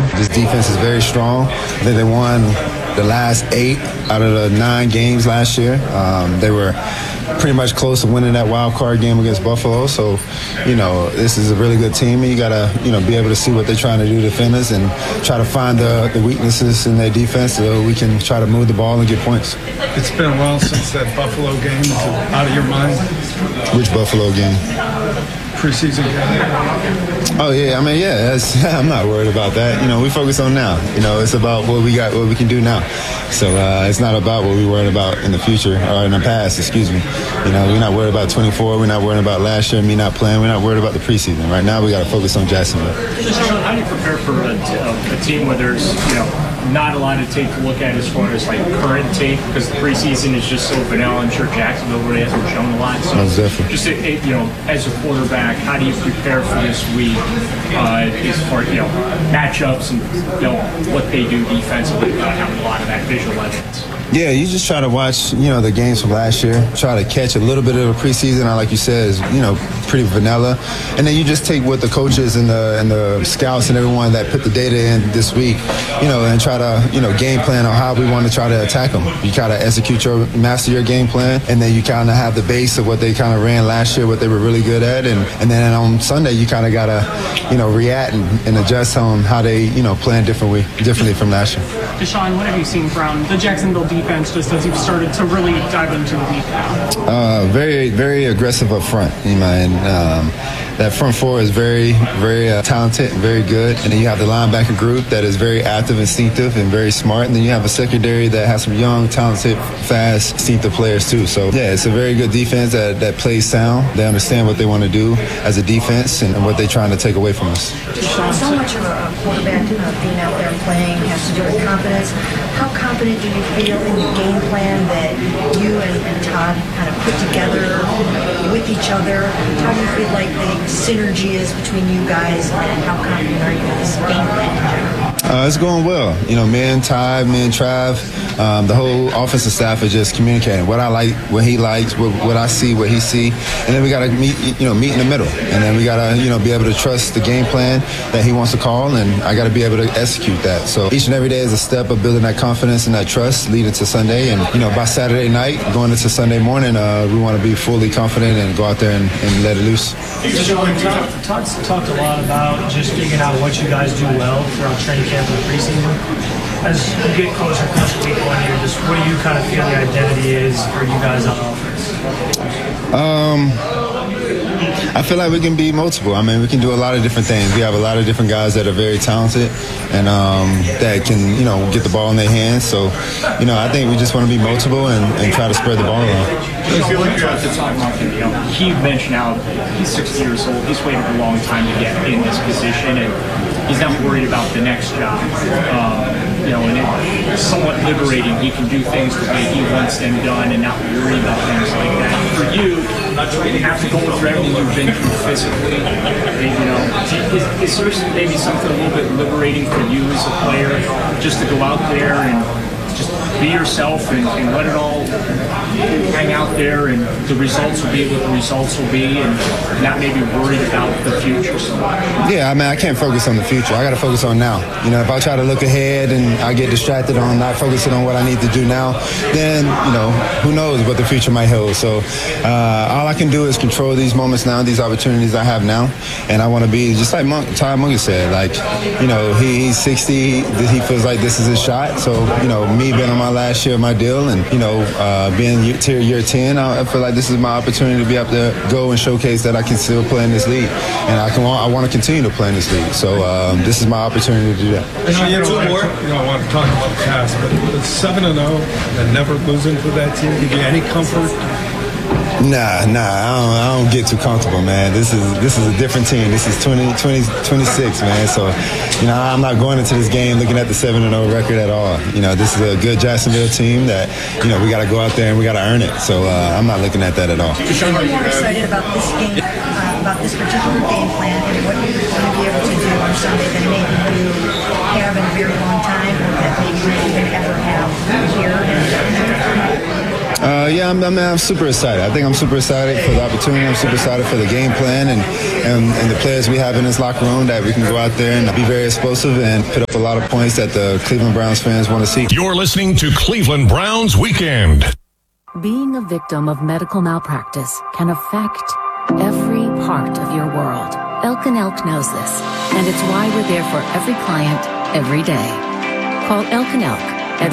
This defense is very strong. I think they won the last 8 out of the 9 games last year. They were pretty much close to winning that wild card game against Buffalo. So, this is a really good team, and you got to, be able to see what they're trying to do to defenders and try to find the weaknesses in their defense so we can try to move the ball and get points. It's been a while since that Buffalo game. Is it out of your mind? Which Buffalo game? Preseason game. Oh, yeah. I'm not worried about that. We focus on now. It's about what we got, what we can do now. So it's not about what we worried about in the future or in the past, excuse me. We're not worried about 24. We're not worried about last year, me not playing. We're not worried about the preseason. Right now, we got to focus on Jacksonville. How do you prepare for a team where there's, not a lot of tape to look at as far as current tape, because the preseason is just so vanilla. I'm sure Jacksonville really hasn't shown a lot. So just as a quarterback, how do you prepare for this week as far as matchups and what they do defensively without having a lot of that visual evidence? Yeah, you just try to watch, the games from last year, try to catch a little bit of the preseason. Like you said, is, pretty vanilla. And then you just take what the coaches and the scouts and everyone that put the data in this week, and try to, game plan on how we want to try to attack them. You try to master your game plan, and then you kind of have the base of what they kind of ran last year, what they were really good at. And then on Sunday, you kind of got to, react and adjust on how they, plan differently from last year. Deshaun, what have you seen from the Jacksonville defense just as you've started to really dive into the week now? Very, very aggressive up front. That front four is very, very talented, very good. And then you have the linebacker group that is very active, instinctive, and very smart. And then you have a secondary that has some young, talented, fast, instinctive players too. So, yeah, it's a very good defense that plays sound. They understand what they want to do as a defense and what they're trying to take away from us. So much of a quarterback being out there playing has to do with confidence. How confident do you feel in the game plan that you and Todd kind of put together with each other? How do you feel like the synergy is between you guys, and how confident are you in this game plan in general? It's going well. Me and Todd, me and Trav, the whole offensive staff are just communicating what I like, what he likes, what I see, what he see, and then we got to meet in the middle, and then we got to be able to trust the game plan that he wants to call, and I got to be able to execute that. So each and every day is a step of building that confidence and that trust leading to Sunday, and by Saturday night going into Sunday morning, we want to be fully confident and go out there and let it loose. Todd's talked a lot about just figuring out what you guys do well throughout training camp and preseason. As you get closer to week 1 here, just what do you kind of feel the identity is for you guys on offense? I feel like we can be multiple. We can do a lot of different things. We have a lot of different guys that are very talented and that can, get the ball in their hands. So, I think we just want to be multiple and try to spread the ball around. I feel like you're at the top. He mentioned how he's 60 years old. He's waited a long time to get in this position, and he's not worried about the next job. And it's somewhat liberating. He can do things the way he wants them done and not worry about things like that. For you, after going through everything you've been through physically, is there maybe something a little bit liberating for you as a player just to go out there and just be yourself and let it all hang out there, and the results will be what the results will be, and not maybe worried about the future so much? Yeah, I can't focus on the future. I got to focus on now. If I try to look ahead and I get distracted on not focusing on what I need to do now, then, who knows what the future might hold. So all I can do is control these moments now, these opportunities I have now, and I want to be just like Todd Munger said, he's 60, he feels like this is his shot. So, me being on my last year of my deal and, being year 10, I feel like this is my opportunity to be able to go and showcase that I can still play in this league. And I want to continue to play in this league. So this is my opportunity to do that. You don't want to talk about the past, but 7-0 and never losing for that team, give you any comfort? Nah, I don't get too comfortable, man. This is a different team. This is 26, man. So, I'm not going into this game looking at the 7-0 record at all. This is a good Jacksonville team that, we got to go out there and we got to earn it. So, I'm not looking at that at all. I'm more excited about this game, about this particular game plan and what you're going to be able to do on Sunday than maybe you have in a very long time, or that maybe you even ever have here. Yeah, I'm super excited. I think I'm super excited for the opportunity. I'm super excited for the game plan and the players we have in this locker room that we can go out there and be very explosive and put up a lot of points that the Cleveland Browns fans want to see. You're listening to Cleveland Browns Weekend. Being a victim of medical malpractice can affect every part of your world. Elk & Elk knows this, and it's why we're there for every client, every day. Call Elk & Elk at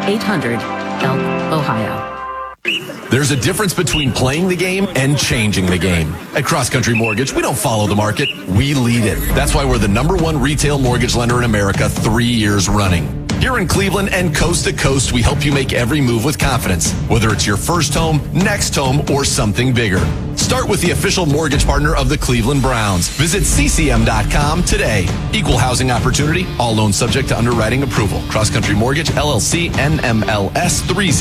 1-800-ELK, Ohio. There's a difference between playing the game and changing the game. At Cross Country Mortgage, we don't follow the market, we lead it. That's why we're the #1 retail mortgage lender in America 3 years running. Here in Cleveland and coast to coast, we help you make every move with confidence, whether it's your first home, next home, or something bigger. Start with the official mortgage partner of the Cleveland Browns. Visit ccm.com today. Equal housing opportunity, all loans subject to underwriting approval. Cross Country Mortgage, LLC, NMLS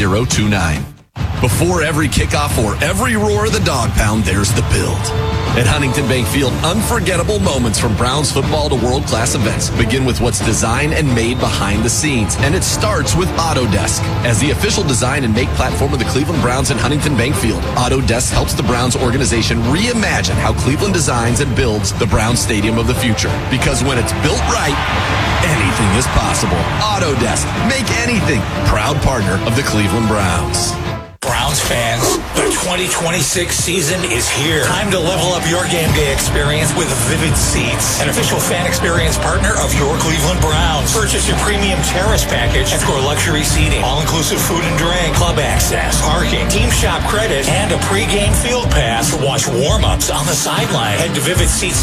3029. Before every kickoff or every roar of the dog pound, there's the build. At Huntington Bank Field, unforgettable moments from Browns football to world-class events begin with what's designed and made behind the scenes, and it starts with Autodesk. As the official design and make platform of the Cleveland Browns and Huntington Bank Field, Autodesk helps the Browns organization reimagine how Cleveland designs and builds the Browns Stadium of the future. Because when it's built right, anything is possible. Autodesk, make anything. Proud partner of the Cleveland Browns. Browns fans, the 2026 season is here. Time to level up your game day experience with Vivid Seats, an official fan experience partner of your Cleveland Browns. Purchase your premium terrace package and score luxury seating, all-inclusive food and drink, club access, parking, team shop credit, and a pregame field pass to watch warm-ups on the sideline. Head to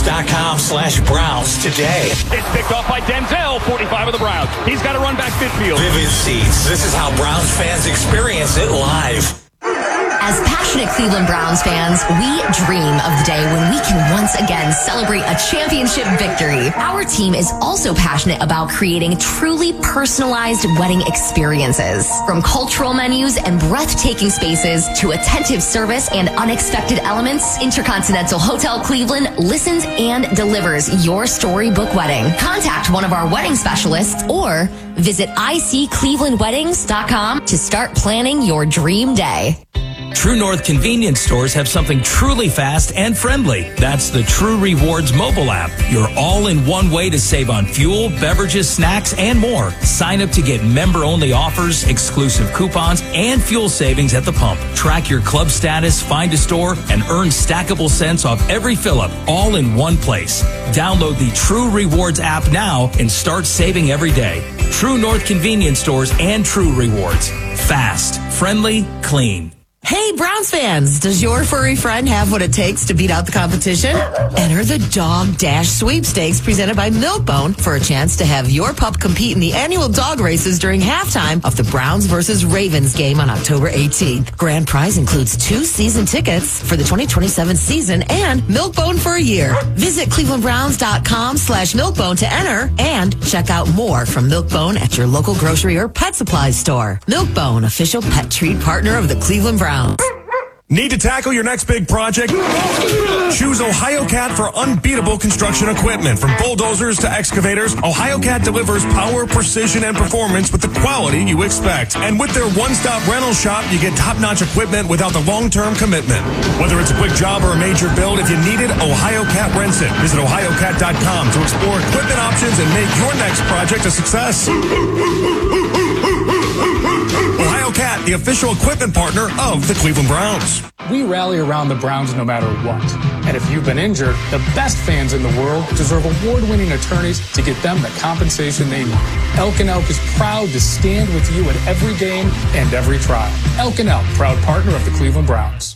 vividseats.com/Browns today. It's picked off by Denzel, 45 of the Browns. He's got to run back midfield. Vivid Seats. This is how Browns fans experience it live. As passionate Cleveland Browns fans, we dream of the day when we can once again celebrate a championship victory. Our team is also passionate about creating truly personalized wedding experiences. From cultural menus and breathtaking spaces to attentive service and unexpected elements, Intercontinental Hotel Cleveland listens and delivers your storybook wedding. Contact one of our wedding specialists or visit icclevelandweddings.com to start planning your dream day. True North convenience stores have something truly fast and friendly. That's the True Rewards mobile app. Your all-in-one way to save on fuel, beverages, snacks, and more. Sign up to get member-only offers, exclusive coupons, and fuel savings at the pump. Track your club status, find a store, and earn stackable cents off every fill-up, all in one place. Download the True Rewards app now and start saving every day. True North convenience stores and True Rewards. Fast, friendly, clean. Hey, Browns fans, does your furry friend have what it takes to beat out the competition? Enter the Dog Dash Sweepstakes presented by Milk-Bone for a chance to have your pup compete in the annual dog races during halftime of the Browns versus Ravens game on October 18th. Grand prize includes 2 season tickets for the 2027 season and Milk-Bone for a year. Visit clevelandbrowns.com/Milk-Bone to enter and check out more from Milk-Bone at your local grocery or pet supplies store. Milk-Bone, official pet treat partner of the Cleveland Browns. Need to tackle your next big project? Choose Ohio Cat for unbeatable construction equipment. From bulldozers to excavators, Ohio Cat delivers power, precision, and performance with the quality you expect. And with their one-stop rental shop, you get top-notch equipment without the long-term commitment. Whether it's a quick job or a major build, if you need it, Ohio Cat rents it. Visit ohiocat.com to explore equipment options and make your next project a success. Ohio Cat, the official equipment partner of the Cleveland Browns. We rally around the Browns no matter what. And if you've been injured, the best fans in the world deserve award-winning attorneys to get them the compensation they need. Elk & Elk is proud to stand with you at every game and every trial. Elk & Elk, proud partner of the Cleveland Browns.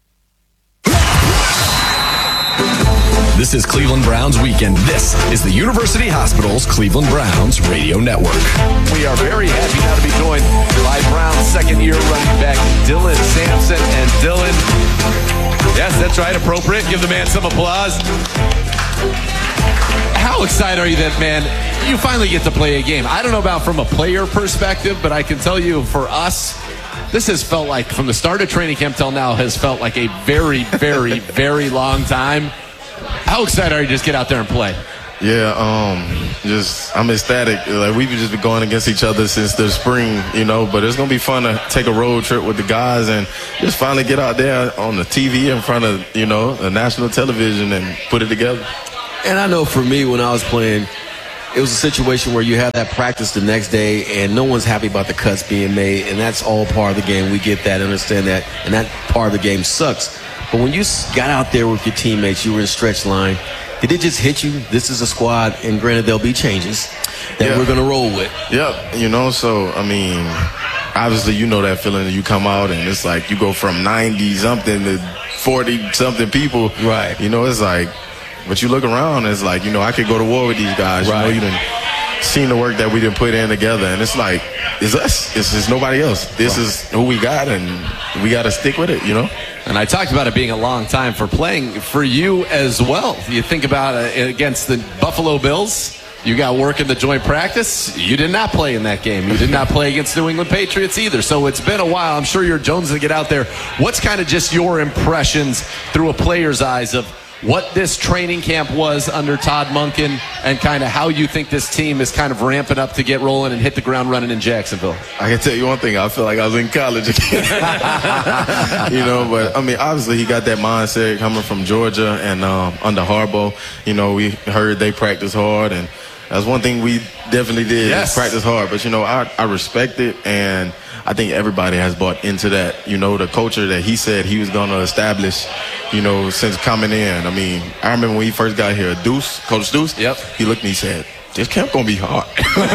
This is Cleveland Browns Weekend. This is the University Hospital's Cleveland Browns Radio Network. We are very happy now to be joined by Browns second-year running back Dylan Sampson. And Dylan, yes, that's right, appropriate. Give the man some applause. How excited are you that, man, you finally get to play a game? I don't know about from a player perspective, but I can tell you for us, this has felt like, from the start of training camp till now, has felt like a very, very, very long time. How excited are you to just get out there and play? Yeah, I'm ecstatic. Like, we've just been going against each other since the spring, but it's going to be fun to take a road trip with the guys and just finally get out there on the TV in front of, the national television and put it together. And I know for me, when I was playing, it was a situation where you have that practice the next day and no one's happy about the cuts being made, and that's all part of the game. We get that, understand that, and that part of the game sucks. But when you got out there with your teammates, you were in stretch line, did it just hit you? This is a squad, and granted, there'll be changes that we're going to roll with. Yep, so, obviously, that feeling that you come out and it's like you go from 90-something to 40-something people. Right. It's like, but you look around, it's like, I could go to war with these guys. Right. You done seen the work that we done put in together, and it's like, it's us. It's nobody else. This is who we got, and we got to stick with it, And I talked about it being a long time for playing for you as well. You think about it against the Buffalo Bills. You got work in the joint practice. You did not play in that game. You did not play against New England Patriots either. So it's been a while. I'm sure you're jonesing to get out there. What's kind of just your impressions through a player's eyes of what this training camp was under Todd Monken and kind of how you think this team is kind of ramping up to get rolling and hit the ground running in Jacksonville? I can tell you one thing. I feel like I was in college again. But, obviously he got that mindset coming from Georgia and under Harbaugh. We heard they practice hard, and that's one thing we definitely did. Yes. Practice hard. But, I respect it, and I think everybody has bought into that, the culture that he said he was going to establish, since coming in. I remember when he first got here, Coach Deuce, he looked at me and said, this camp going to be hard.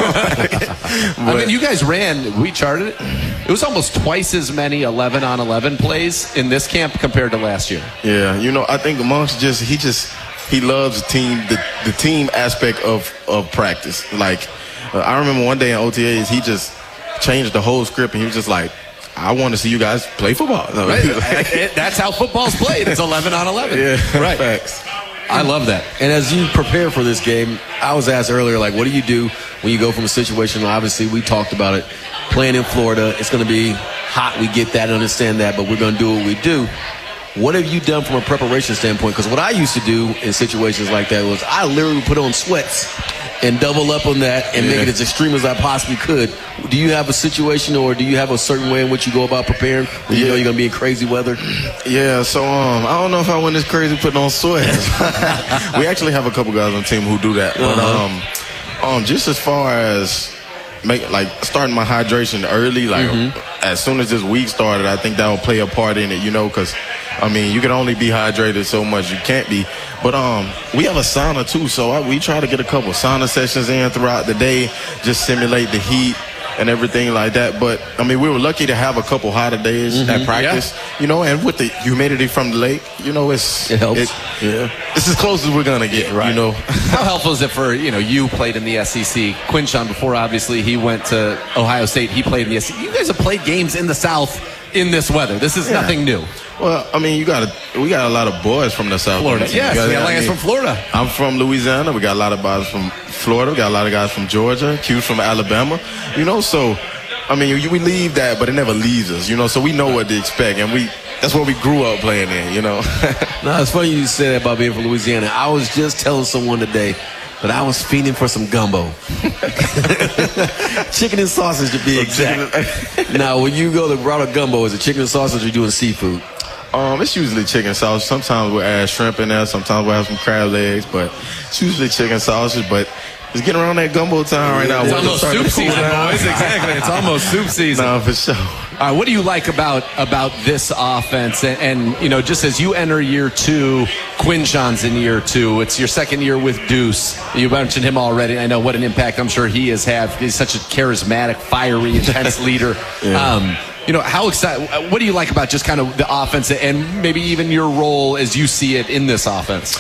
You guys we charted it. It was almost twice as many 11-on-11 plays in this camp compared to last year. Yeah, I think amongst he loves the team aspect of practice. Like, I remember one day in OTAs, he just changed the whole script, and he was just like, I want to see you guys play football. Right. That's how football's played. It's 11-on-11. Yeah, right. Facts. I love that. And as you prepare for this game, I was asked earlier, what do you do when you go from a situation, obviously we talked about it, playing in Florida, it's going to be hot, we get that and understand that, but we're going to do what we do. What have you done from a preparation standpoint? Because what I used to do in situations like that was I literally put on sweats and double up on that and make it as extreme as I possibly could. Do you have a situation, or do you have a certain way in which you go about preparing when you know you're going to be in crazy weather? Yeah, so I don't know if I went this crazy putting on sweats. We actually have a couple guys on the team who do that. But just as far as starting my hydration early, as soon as this week started, I think that will play a part in it, because you can only be hydrated so much. You can't be. But we have a sauna too, so we try to get a couple sauna sessions in throughout the day, just simulate the heat and everything like that. But we were lucky to have a couple hotter days at practice, and with the humidity from the lake, it helps. It's as close as we're gonna get, right? How helpful is it for you played in the SEC? Quinshon, before obviously he went to Ohio State, he played in the SEC. You guys have played games in the South in this weather. This is nothing new. Well, we got a lot of boys from the South. Florida, yes. We got guys from Florida. I'm from Louisiana. We got a lot of guys from Florida. We got a lot of guys from Georgia. Q's from Alabama. So, we leave that, but it never leaves us, so we know what to expect, and that's what we grew up playing in, No, it's funny you said that about being from Louisiana. I was just telling someone today that I was feeding for some gumbo. Chicken and sausage, to be exact. Now, when you go to route of gumbo, is it chicken and sausage, or are you doing seafood? It's usually chicken sausage. Sometimes we'll add shrimp in there. Sometimes we'll have some crab legs, but it's usually chicken sausage. But it's getting around that gumbo time right now. It's almost soup season, boys. Exactly. It's almost soup season. No, for sure. All right, what do you like about this offense? And just as you enter year two, Quinshon's in year two. It's your second year with Deuce. You mentioned him already. I know what an impact I'm sure he has had. He's such a charismatic, fiery, intense leader. How excited? What do you like about just kind of the offense and maybe even your role as you see it in this offense?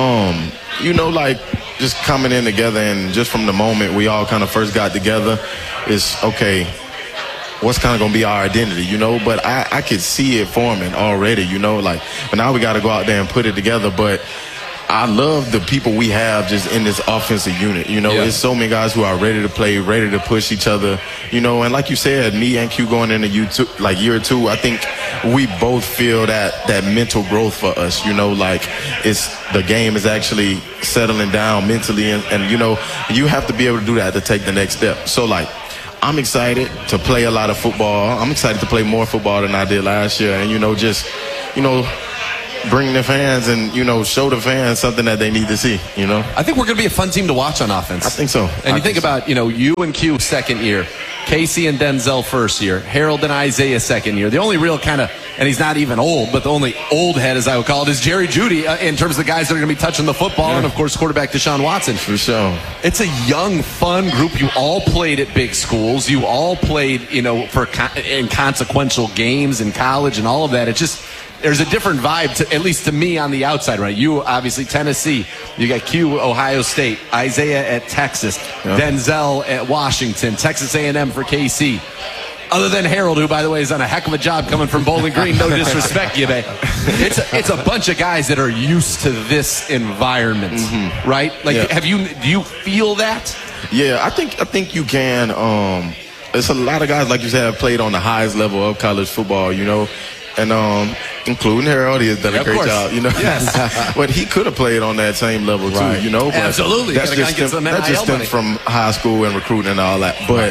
Just coming in together, and just from the moment we all kind of first got together, it's okay. What's kind of going to be our identity, But I could see it forming already, But now we got to go out there and put it together. But I love the people we have just in this offensive unit. There's so many guys who are ready to play, ready to push each other. And like you said, me and Q going into year two, I think we both feel that mental growth for us, you know, like the game is actually settling down mentally, and you know, you have to be able to do that to take the next step. So like, I'm excited to play a lot of football. I'm excited to play more football than I did last year, and you know, just, you know, bring the fans and, you know, show the fans something that they need to see, you know. I think we're going to be a fun team to watch on offense. I think so. And you think about, you know, you and Q second year, Casey and Denzel first year, Harold and Isaiah second year. The only real kind of, and he's not even old, but the only old head, as I would call it, is Jerry Jeudy in terms of the guys that are going to be touching the football, and of course quarterback Deshaun Watson. For sure. It's a young, fun group. You all played at big schools. You all played, you know, in consequential games in college and all of that. It just, there's a different vibe, at least to me on the outside, right? You, obviously, Tennessee. You got Q, Ohio State. Isaiah at Texas. Yeah. Denzel at Washington. Texas A&M for KC. Other than Harold, who, by the way, is on a heck of a job coming from Bowling Green. No disrespect, Yabe. It's a bunch of guys that are used to this environment, right? Like, do you feel that? Yeah, I think you can. There's a lot of guys, like you said, have played on the highest level of college football, you know. And including Harold, he has done a great job, you know. Yes. But he could have played on that same level too, you know. But absolutely. That's just stemmed from high school and recruiting and all that. But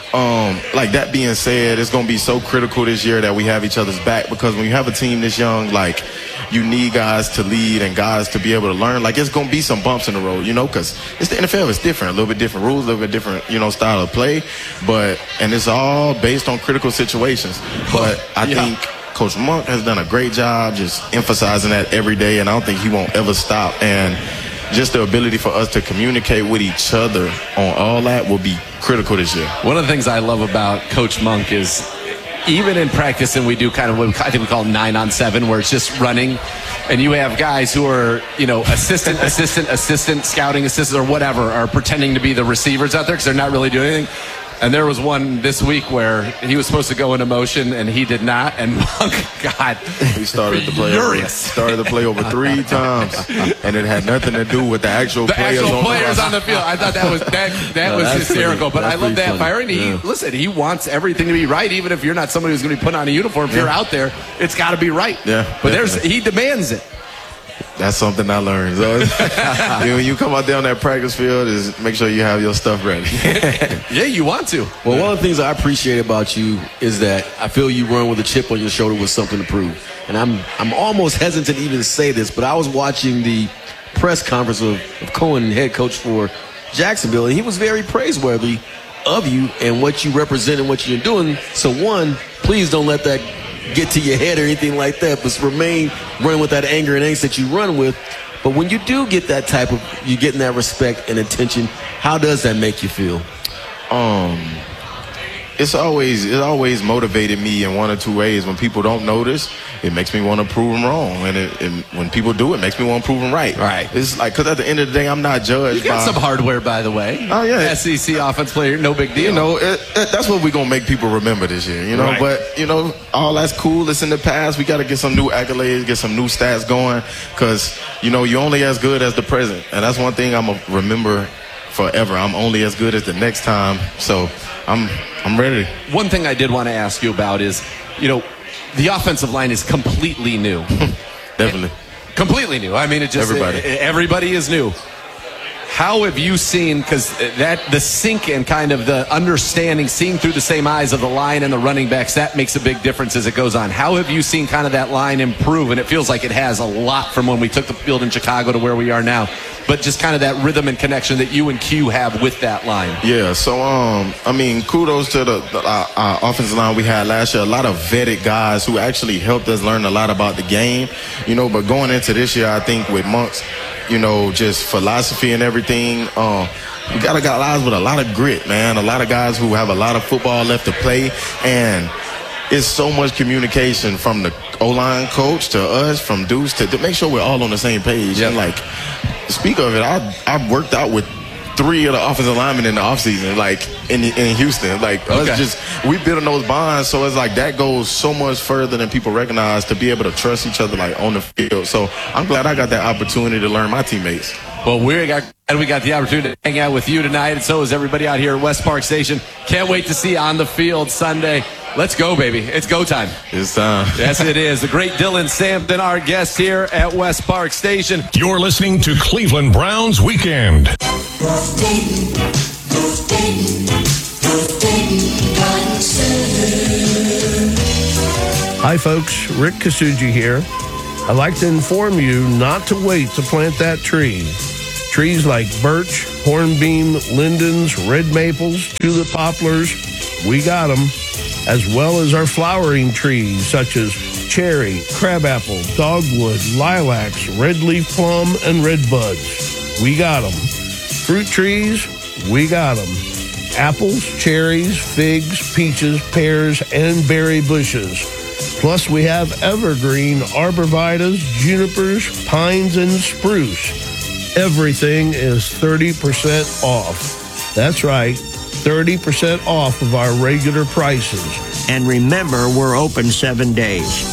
like that being said, it's going to be so critical this year that we have each other's back, because when you have a team this young, like, you need guys to lead and guys to be able to learn. Like, it's going to be some bumps in the road, you know, because it's the NFL. It's different, a little bit different rules, a little bit different, you know, style of play. And it's all based on critical situations. But I think Coach Monk has done a great job just emphasizing that every day, and I don't think he won't ever stop. And just the ability for us to communicate with each other on all that will be critical this year. One of the things I love about Coach Monk is, even in practice, and we do kind of what I think we call 9-on-7, where it's just running, and you have guys who are, you know, assistant, scouting assistants, or whatever, are pretending to be the receivers out there because they're not really doing anything. And there was one this week where he was supposed to go into motion and he did not, and Monk got he started the play over 3 times, and it had nothing to do with the actual players on the field. I thought that was hysterical, but I love that firing. He wants everything to be right, even if you're not somebody who's going to be put on a uniform. If you're out there, it's got to be right. Yeah, but he demands it. That's something I learned. So when you come out there on that practice field, is make sure you have your stuff ready. Yeah, you want to. Well, one of the things I appreciate about you is that I feel you run with a chip on your shoulder with something to prove. And I'm almost hesitant to even say this, but I was watching the press conference of Cohen, head coach for Jacksonville, and he was very praiseworthy of you and what you represent and what you're doing. So one, please don't let that get to your head or anything like that, but remain running with that anger and angst that you run with. But when you do get that type of, you getting that respect and attention, how does that make you feel? It always motivated me in one or two ways. When people don't notice, it makes me want to prove them wrong, and when people do, it makes me want to prove them right. Right. It's like, because at the end of the day, I'm not judged. You got some hardware, by the way. Oh yeah, SEC offense player, no big deal. You know, that's what we're gonna make people remember this year. You know, right. But you know, all that's cool. It's in the past. We got to get some new accolades, get some new stats going, because you know, you're only as good as the present, and that's one thing I'm gonna remember forever. I'm only as good as the next time. So I'm ready. One thing I did want to ask you about is, you know, the offensive line is completely new. Definitely. Completely new. I mean, everybody is new. How have you seen, because the sync and kind of the understanding, seeing through the same eyes of the line and the running backs, that makes a big difference as it goes on. How have you seen kind of that line improve? And it feels like it has a lot from when we took the field in Chicago to where we are now. But just kind of that rhythm and connection that you and Q have with that line. Yeah, so, I mean, kudos to the offensive line we had last year. A lot of vetted guys who actually helped us learn a lot about the game. You know, but going into this year, I think with Monk's, you know, just philosophy and everything, you got guys with a lot of grit, man. A lot of guys who have a lot of football left to play, and it's so much communication from the O-line coach to us, from Deuce to make sure we're all on the same page. Yep. And like, speak of it, I worked out with 3 of the offensive linemen in the offseason, like in Houston. Like, we building those bonds, so it's like that goes so much further than people recognize, to be able to trust each other like on the field. So I'm glad I got that opportunity to learn my teammates. Well, we got the opportunity to hang out with you tonight, and so is everybody out here at West Park Station. Can't wait to see you on the field Sunday. Let's go, baby. It's go time. It's time. Yes, it is. The great Dylan Sampson, our guest here at West Park Station. You're listening to Cleveland Browns Weekend. Hi, folks. Rick Kasuji here. I'd like to inform you not to wait to plant that tree. Trees like birch, hornbeam, lindens, red maples, tulip poplars, we got them, as well as our flowering trees such as cherry, crabapple, dogwood, lilacs, red leaf plum, and red buds. We got them. Fruit trees, we got them. Apples, cherries, figs, peaches, pears, and berry bushes. Plus, we have evergreen arborvitaes, junipers, pines, and spruce. Everything is 30% off. That's right, 30% off of our regular prices. And remember, we're open 7 days.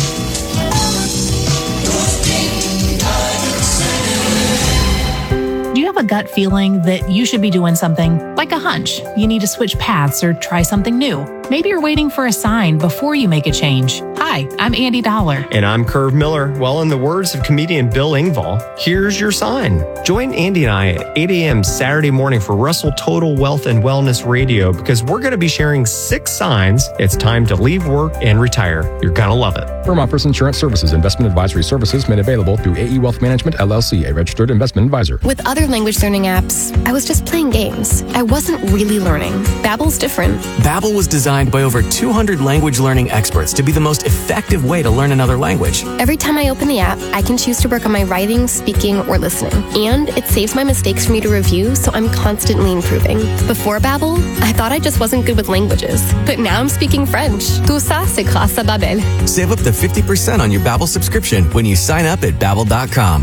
Do you have a gut feeling that you should be doing something, like a hunch? You need to switch paths or try something new. Maybe you're waiting for a sign before you make a change. Hi, I'm Andy Dollar. And I'm Curve Miller. Well, in the words of comedian Bill Engvall, here's your sign. Join Andy and I at 8 a.m. Saturday morning for Russell Total Wealth and Wellness Radio, because we're going to be sharing 6 signs it's time to leave work and retire. You're going to love it. Firm offers insurance services. Investment advisory services made available through AE Wealth Management, LLC, a registered investment advisor. With other language learning apps, I was just playing games. I wasn't really learning. Babbel's different. Babbel was designed by over 200 language learning experts to be the most effective way to learn another language. Every time I open the app, I can choose to work on my writing, speaking, or listening. And it saves my mistakes for me to review, so I'm constantly improving. Before Babbel, I thought I just wasn't good with languages. But now I'm speaking French. Tout ça, c'est grâce à Babbel. Save up to 50% on your Babbel subscription when you sign up at Babbel.com.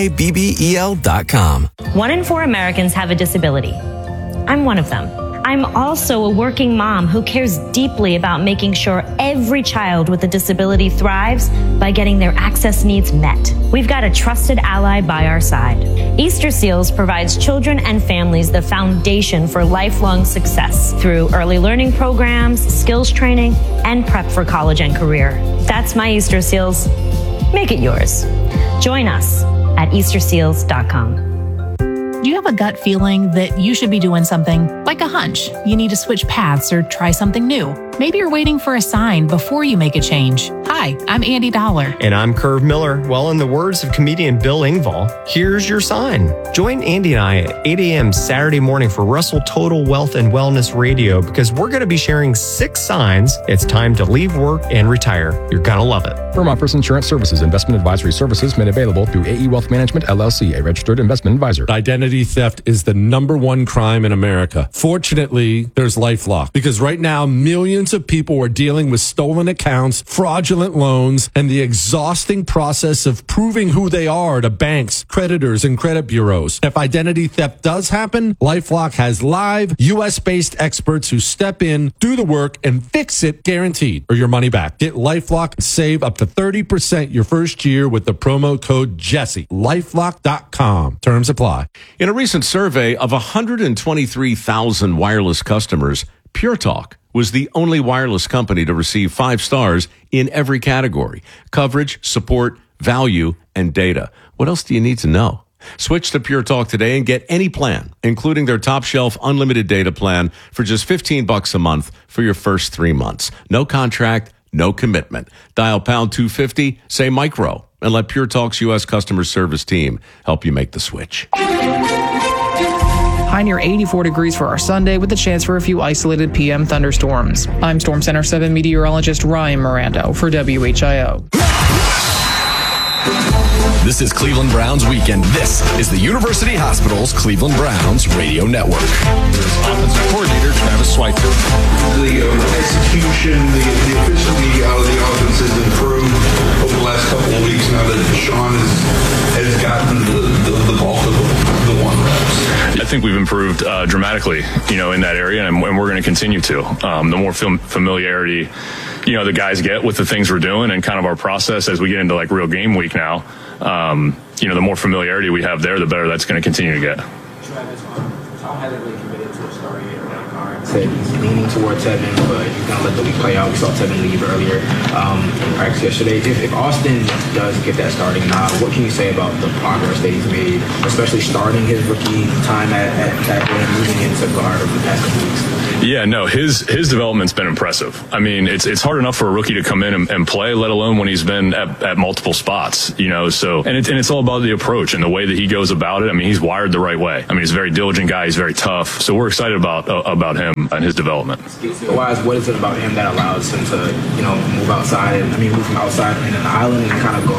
Babbel.com. 1 in 4 Americans have a disability. I'm one of them. I'm also a working mom who cares deeply about making sure every child with a disability thrives by getting their access needs met. We've got a trusted ally by our side. Easter Seals provides children and families the foundation for lifelong success through early learning programs, skills training, and prep for college and career. That's my Easter Seals. Make it yours. Join us at EasterSeals.com. Do you have a gut feeling that you should be doing something, like a hunch? You need to switch paths or try something new. Maybe you're waiting for a sign before you make a change. Hi, I'm Andy Dollar. And I'm Curve Miller. Well, in the words of comedian Bill Engvall, here's your sign. Join Andy and I at 8 a.m. Saturday morning for Russell Total Wealth and Wellness Radio, because we're going to be sharing 6 signs it's time to leave work and retire. You're going to love it. Firm offers insurance services. Investment advisory services made available through AE Wealth Management, LLC, a registered investment advisor. Identity theft is the #1 crime in America. Fortunately, there's LifeLock, because right now millions of people are dealing with stolen accounts, fraudulent loans, and the exhausting process of proving who they are to banks, creditors, and credit bureaus. If identity theft does happen, LifeLock has live U.S.-based experts who step in, do the work, and fix it, guaranteed, or your money back. Get LifeLock and save up to 30% your first year with the promo code Jesse. LifeLock.com. Terms apply. In a recent survey of 123,000 wireless customers, Pure Talk was the only wireless company to receive 5 stars in every category: coverage, support, value, and data. What else do you need to know? Switch to Pure Talk today and get any plan, including their top shelf unlimited data plan, for just $15 a month for your first 3 months. No contract, no commitment. Dial pound 250, say micro, and let Pure Talk's U.S. customer service team help you make the switch. High near 84 degrees for our Sunday, with a chance for a few isolated PM thunderstorms. I'm Storm Center 7 meteorologist Ryan Mirando for WHIO. This is Cleveland Browns Weekend. This is the University Hospital's Cleveland Browns Radio Network. Offensive coordinator Travis Swiper. The execution, the efficiency out of the offense has improved over the last couple of weeks now that Sean has gotten the bulk of the 1 reps. I think we've improved dramatically, in that area, and we're going to continue to. The more familiarity, the guys get with the things we're doing and kind of our process as we get into real game week now, the more familiarity we have there, the better that's going to continue to get. Travis, how heavily committed to a starting at right guard? said he's leaning towards Tevin, but he's going to let the week play out. We saw Tevin leave earlier in practice yesterday. If Austin does get that starting nod, what can you say about the progress that he's made, especially starting his rookie time at tackle and moving into guard over the past couple weeks? Yeah, no, his development's been impressive. I mean, it's hard enough for a rookie to come in and play, let alone when he's been at multiple spots, you know. So, and it's all about the approach and the way that he goes about it. I mean, he's wired the right way. I mean, he's a very diligent guy. He's very tough. So we're excited about him and his development. Wise, what is it about him that allows him to, you know, move outside? And I mean, move from outside in an island and kind of go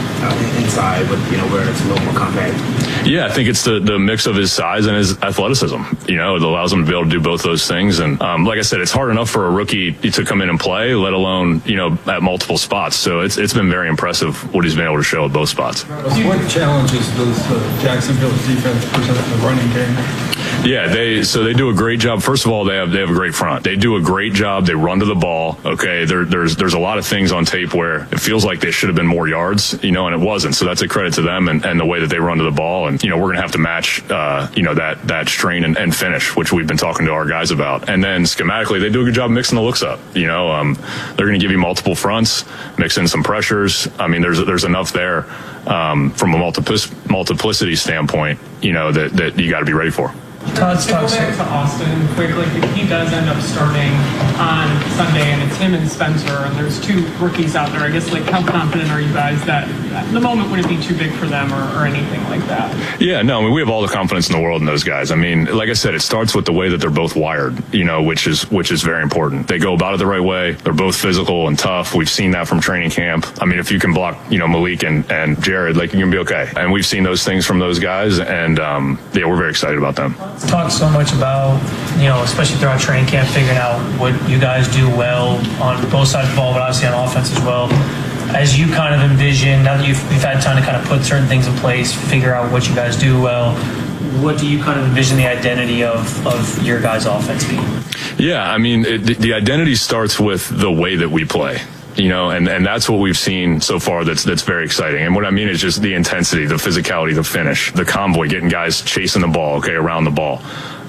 inside, but you know, where it's a little more compact. Yeah, I think it's the mix of his size and his athleticism. You know, it allows him to be able to do both those things. And like I said, it's hard enough for a rookie to come in and play, let alone, you know, at multiple spots. So it's been very impressive what he's been able to show at both spots. What challenges does Jacksonville's defense present in the running game? Yeah, they do a great job. First of all, they have a great front. They do a great job. They run to the ball. Okay, there's a lot of things on tape where it feels like they should have been more yards, you know, and it wasn't. So that's a credit to them and the way that they run to the ball. And you know, we're gonna have to match you know, that strain and finish, which we've been talking to our guys about. And then schematically, they do a good job mixing the looks up. You know, they're gonna give you multiple fronts, mix in some pressures. I mean, there's enough there from a multiplicity standpoint, you know, that you got to be ready for. Let's go back to Austin quickly. If he does end up starting on Sunday, and it's him and Spencer, and there's two rookies out there, I guess, like, how confident are you guys that at the moment wouldn't be too big for them or anything like that? Yeah, no, I mean, we have all the confidence in the world in those guys. I mean, like I said, it starts with the way that they're both wired, you know, which is very important. They go about it the right way. They're both physical and tough. We've seen that from training camp. I mean, if you can block, you know, Malik and Jared, like, you're gonna be okay. And we've seen those things from those guys, and yeah, we're very excited about them. Talk so much about, you know, especially throughout training camp, figuring out what you guys do well on both sides of the ball, but obviously on offense as well. As you kind of envision, now that you've had time to kind of put certain things in place, figure out what you guys do well, what do you kind of envision the identity of your guys' offense being? Yeah, I mean, the identity starts with the way that we play. You know, and that's what we've seen so far that's very exciting. And what I mean is just the intensity, the physicality, the finish, the convoy, getting guys chasing the ball, okay, around the ball.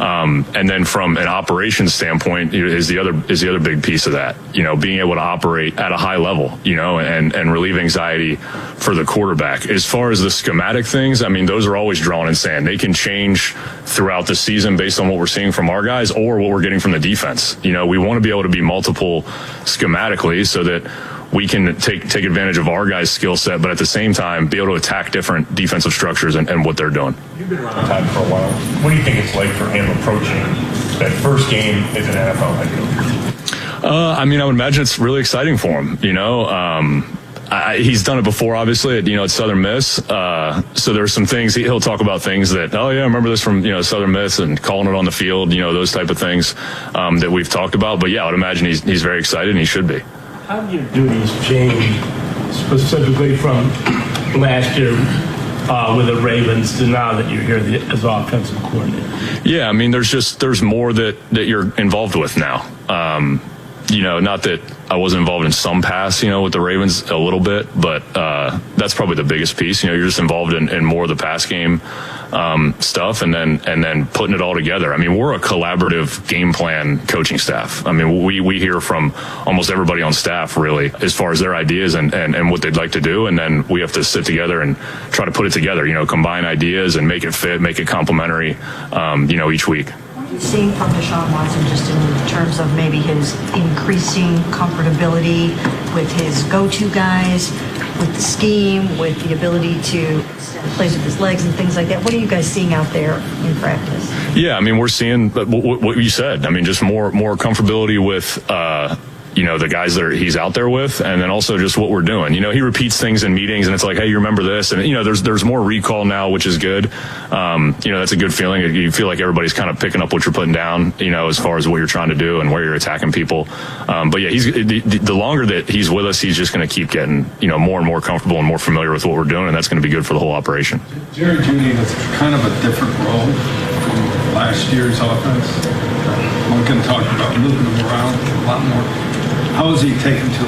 And then from an operations standpoint is the other big piece of that. You know, being able to operate at a high level, you know, and relieve anxiety for the quarterback. As far as the schematic things, I mean, those are always drawn in sand. They can change throughout the season based on what we're seeing from our guys or what we're getting from the defense. You know, we want to be able to be multiple schematically so that we can take advantage of our guys' skill set, but at the same time be able to attack different defensive structures and what they're doing. You've been around time for a while. What do you think it's like for him approaching that first game as an NFL head coach? I mean, I would imagine it's really exciting for him. You know, he's done it before, obviously, at Southern Miss. So there's some things he'll talk about things that, oh yeah, I remember this from Southern Miss and calling it on the field. You know, those type of things that we've talked about. But yeah, I would imagine he's very excited and he should be. How do your duties change specifically from last year with the Ravens to now that you're here as offensive coordinator? Yeah, I mean, there's more that you're involved with now. You know, not that I wasn't involved in some pass, with the Ravens a little bit, but that's probably the biggest piece. You're just involved in more of the pass game stuff and then putting it all together. I mean, we're a collaborative game plan coaching staff. I mean, we hear from almost everybody on staff, really, as far as their ideas and what they'd like to do. And then we have to sit together and try to put it together, combine ideas and make it fit, make it complementary, each week. Seeing from Deshaun Watson just in terms of maybe his increasing comfortability with his go-to guys, with the scheme, with the ability to plays with his legs and things like that. What are you guys seeing out there in practice? Yeah, I mean, we're seeing what you said. I mean, just more comfortability with the guys that he's out there with, and then also just what we're doing. He repeats things in meetings, and it's like, hey, you remember this? And there's more recall now, which is good. That's a good feeling. You feel like everybody's kind of picking up what you're putting down, as far as what you're trying to do and where you're attacking people. But yeah, the longer that he's with us, he's just going to keep getting more and more comfortable and more familiar with what we're doing, and that's going to be good for the whole operation. Jerry Jeudy has kind of a different role from last year's offense. One can talk about moving him around a lot more. How is he taken to it?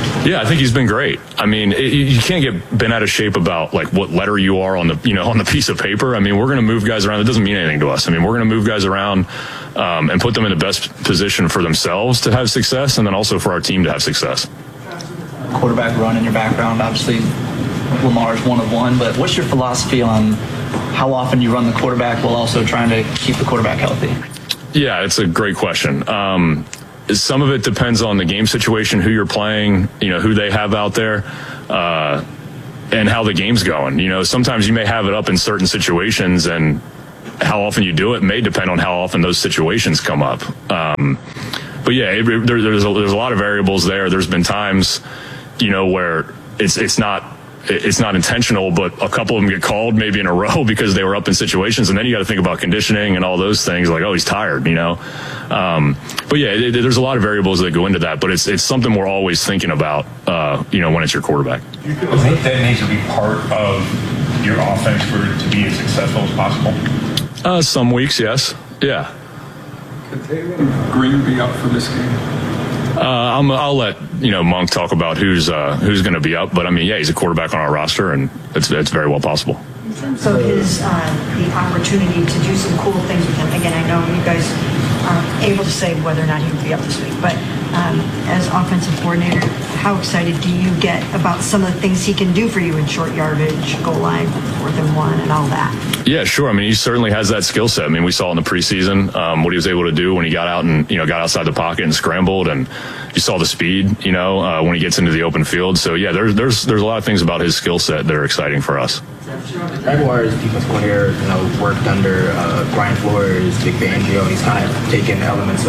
Yeah, I think he's been great. I mean, you can't get bent out of shape about like what letter you are on the piece of paper. I mean, we're going to move guys around. It doesn't mean anything to us. I mean, we're going to move guys around and put them in the best position for themselves to have success, and then also for our team to have success. Quarterback run in your background, obviously Lamar's one of one, but what's your philosophy on how often you run the quarterback while also trying to keep the quarterback healthy? Yeah, it's a great question. Some of it depends on the game situation, who you're playing, who they have out there, and how the game's going. Sometimes you may have it up in certain situations, and how often you do it may depend on how often those situations come up. But yeah, there's a lot of variables there. There's been times, where it's not intentional, but a couple of them get called maybe in a row because they were up in situations, and then you got to think about conditioning and all those things. Like, oh, he's tired, But yeah, there's a lot of variables that go into that, but it's something we're always thinking about, when it's your quarterback. Do you think that needs to be part of your offense for it to be as successful as possible? Some weeks, yes. Yeah. Could Taylor Green be up for this game? I'll let Monk talk about who's going to be up, but I mean, yeah, he's a quarterback on our roster, and it's very well possible. In terms of his the opportunity to do some cool things with him. Again, I know you guys aren't able to say whether or not he will be up this week, but as offensive coordinator, how excited do you get about some of the things he can do for you in short yardage, goal line, 4th and 1, and all that? Yeah, sure. I mean, he certainly has that skill set. I mean, we saw in the preseason what he was able to do when he got out and got outside the pocket and scrambled, and you saw the speed when he gets into the open field. So yeah, there's a lot of things about his skill set that are exciting for us. Jaguars defense coordinator, worked under Brian Flores, Vic Fangio. He's kind of taken elements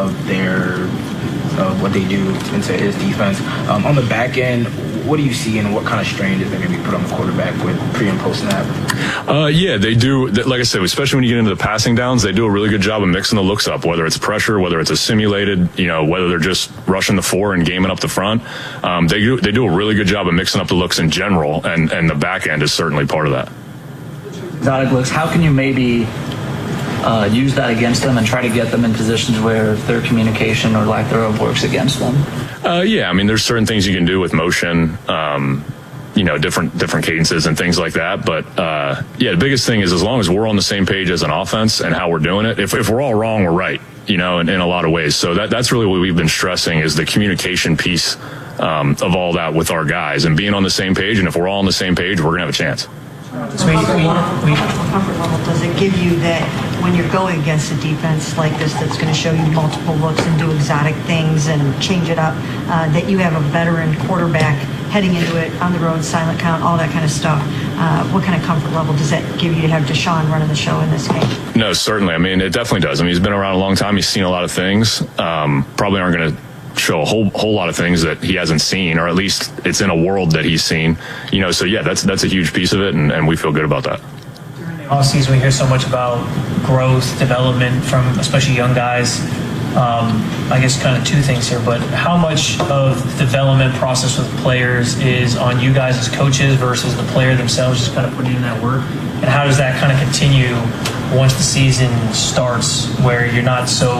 of what they do into his defense. On the back end, what do you see and what kind of strain is they going to be put on the quarterback with pre and post snap? Yeah, they do. Like I said, especially when you get into the passing downs, they do a really good job of mixing the looks up, whether it's pressure, whether it's a simulated, whether they're just rushing the 4 and gaming up the front. They do a really good job of mixing up the looks in general, and the back end is certainly part of that. Exotic looks, how can you maybe use that against them and try to get them in positions where their communication or lack thereof works against them? Yeah, I mean, there's certain things you can do with motion, different cadences and things like that. But yeah, the biggest thing is as long as we're on the same page as an offense and how we're doing it. If we're all wrong, we're right, in a lot of ways. So that's really what we've been stressing is the communication piece of all that with our guys and being on the same page. And if we're all on the same page, we're gonna have a chance. What comfort level does it give you that when you're going against a defense like this that's going to show you multiple looks and do exotic things and change it up, that you have a veteran quarterback heading into it on the road, silent count, all that kind of stuff? What kind of comfort level does that give you to have Deshaun running the show in this game? No, certainly. I mean, it definitely does. I mean, he's been around a long time. He's seen a lot of things. Probably aren't going to show a whole lot of things that he hasn't seen, or at least it's in a world that he's seen. So yeah, that's a huge piece of it, and we feel good about that. All season we hear so much about growth, development from especially young guys. I guess kind of two things here, but how much of the development process with players is on you guys as coaches versus the player themselves just kind of putting in that work? And how does that kind of continue once the season starts where you're not so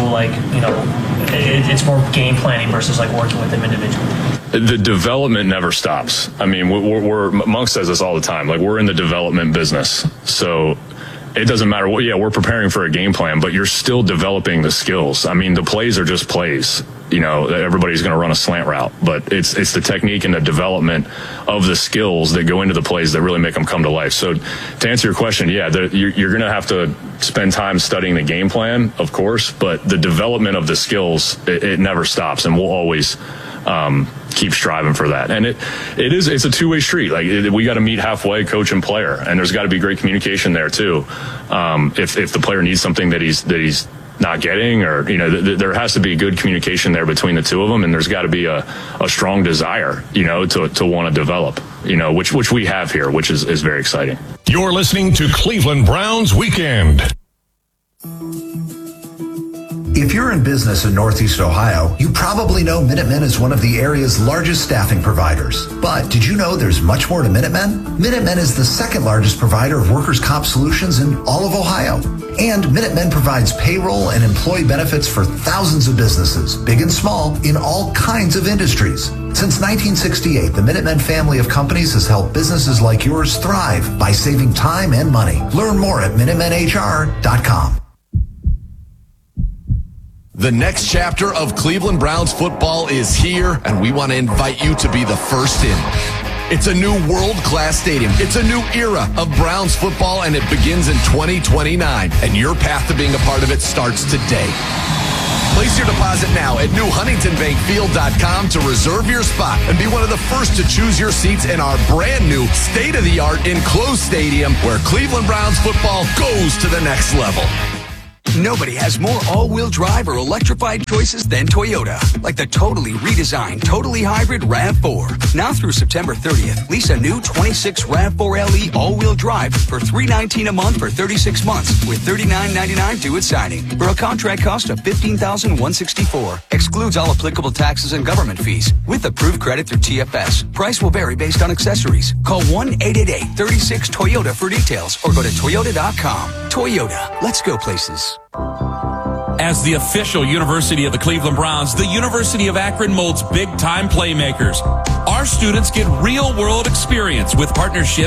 it's more game planning versus like working with them individually? The development never stops. I mean, Monk says this all the time. Like, we're in the development business. So it doesn't matter what, we're preparing for a game plan, but you're still developing the skills. I mean, the plays are just plays. Everybody's going to run a slant route, but it's the technique and the development of the skills that go into the plays that really make them come to life. So to answer your question, you're going to have to spend time studying the game plan, of course, but the development of the skills, it never stops, and we'll always keep striving for that. And it's a two-way street. Like, we got to meet halfway, coach and player, and there's got to be great communication there too. If the player needs something that he's not getting, or there has to be good communication there between the two of them, and there's got to be a strong desire to want to develop, which we have here, which is very exciting. You're listening to Cleveland Browns Weekend. If you're in business in Northeast Ohio, you probably know Minutemen is one of the area's largest staffing providers. But did you know there's much more to Minutemen? Minutemen is the second largest provider of workers' comp solutions in all of Ohio. And Minutemen provides payroll and employee benefits for thousands of businesses, big and small, in all kinds of industries. Since 1968, the Minutemen family of companies has helped businesses like yours thrive by saving time and money. Learn more at MinutemenHR.com. The next chapter of Cleveland Browns football is here, and we want to invite you to be the first in. It's a new world-class stadium. It's a new era of Browns football, and it begins in 2029. And your path to being a part of it starts today. Place your deposit now at newhuntingtonbankfield.com to reserve your spot and be one of the first to choose your seats in our brand new state-of-the-art enclosed stadium where Cleveland Browns football goes to the next level. Nobody has more all-wheel drive or electrified choices than Toyota. Like the totally redesigned, totally hybrid RAV4. Now through September 30th, lease a new 26 RAV4 LE all-wheel drive for $319 a month for 36 months with $39.99 due at signing for a contract cost of $15,164. Excludes all applicable taxes and government fees with approved credit through TFS. Price will vary based on accessories. Call 1-888-36-TOYOTA for details or go to toyota.com. Toyota. Let's go places. As the official university of the Cleveland Browns, the University of Akron molds big-time playmakers. Our students get real-world experience with partnerships